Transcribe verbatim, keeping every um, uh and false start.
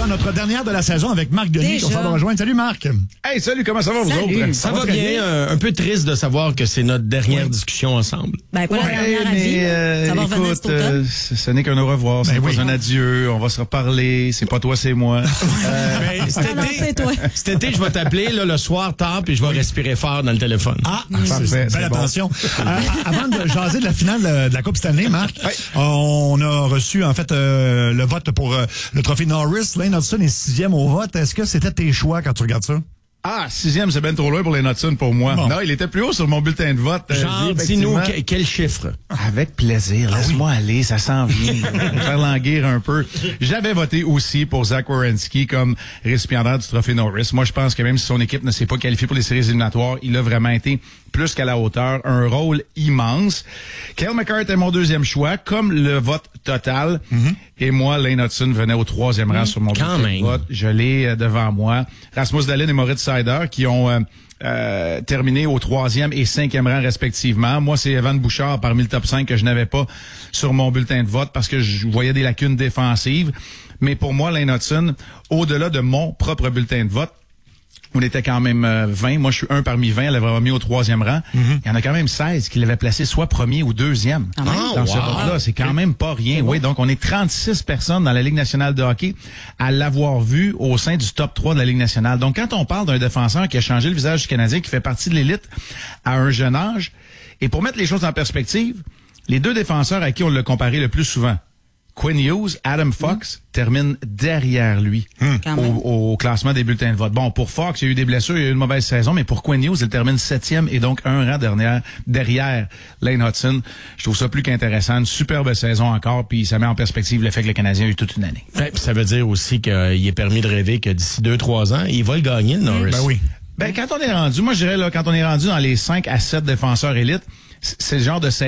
dans notre dernière de la saison avec Marc Denis. On s'en va rejoindre. Salut Marc. Hey, salut, comment ça va vous Salut. autres? Ça, Ça va bien, bien. Euh, un peu triste de savoir que c'est notre dernière oui. discussion ensemble. Ben, pas ouais, la dernière mais, avis. Euh, ça va écoute, revenir cet automne. Euh, ce n'est qu'un au revoir, c'est ben pas oui. un adieu, on va se reparler, c'est pas toi, c'est moi. euh, ben, cet, ah non, été, c'est toi. cet été, je vais t'appeler là, le soir tard, puis je vais respirer fort dans le téléphone. Ah, mmh. Parfait. Belle attention. Bon. euh, avant de jaser de la finale de la Coupe Stanley, Marc, oui. on a reçu en fait euh, le vote pour euh, le trophée Norris. Lane Hutson est sixième au vote. Est-ce que c'était tes choix quand tu regardes ça? Ah, sixième, c'est bien trop loin pour les Hutson pour moi. Bon. Non, il était plus haut sur mon bulletin de vote. Genre, dis-nous que, quel chiffre? Avec plaisir. Ah, Laisse-moi oui. aller, ça s'en vient. Faire languir un peu. J'avais voté aussi pour Zach Werenski comme récipiendaire du trophée Norris. Moi, je pense que même si son équipe ne s'est pas qualifiée pour les séries éliminatoires, il a vraiment été plus qu'à la hauteur. Un rôle immense. Cale Makar était mon deuxième choix, comme le vote total. Mm-hmm. Et moi, Lane Hutson venait au troisième rang mmh. sur mon bulletin de vote. Je l'ai euh, devant moi. Rasmus Dahlin et Moritz Seider qui ont euh, euh, terminé au troisième et cinquième rang respectivement. Moi, c'est Evan Bouchard parmi le top cinq que je n'avais pas sur mon bulletin de vote parce que je voyais des lacunes défensives. Mais pour moi, Lane Hutson, au-delà de mon propre bulletin de vote, on était quand même euh, vingt. Moi, je suis un parmi vingt. Elle l'avait mis au troisième rang. Mm-hmm. Il y en a quand même seize qui l'avaient placé soit premier ou deuxième. Ah, dans wow. ce vote-là, c'est quand même pas rien. Oui, bon. Donc on est trente-six personnes dans la Ligue nationale de hockey à l'avoir vu au sein du top trois de la Ligue nationale. Donc quand on parle d'un défenseur qui a changé le visage du Canadien, qui fait partie de l'élite à un jeune âge, et pour mettre les choses en perspective, les deux défenseurs à qui on l'a comparé le plus souvent, Quinn Hughes, Adam Fox, mmh. termine derrière lui mmh. au, au classement des bulletins de vote. Bon, pour Fox, il y a eu des blessures, il y a eu une mauvaise saison, mais pour Quinn Hughes, il termine septième et donc un rang derrière, derrière Lane Hutson. Je trouve ça plus qu'intéressant. Une superbe saison encore, puis ça met en perspective le fait que le Canadien a eu toute une année. Ouais, ça veut dire aussi qu'il est permis de rêver que d'ici deux, trois ans, il va le gagner, le Norris. Ben oui. Ben, quand on est rendu, moi je dirais là, quand on est rendu dans les cinq à sept défenseurs élites, c'est le genre de